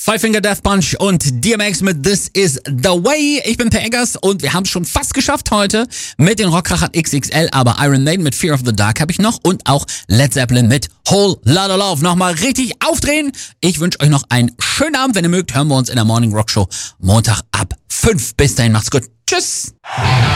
Five Finger Death Punch und DMX mit This Is The Way. Ich bin Per Eggers und wir haben es schon fast geschafft heute mit den Rockkrachern XXL, aber Iron Maiden mit Fear of the Dark habe ich noch und auch Led Zeppelin mit Whole Lotta Love. Nochmal richtig aufdrehen. Ich wünsche euch noch einen schönen Abend. Wenn ihr mögt, hören wir uns in der Morning Rock Show Montag ab 5. Bis dahin, macht's gut. Tschüss.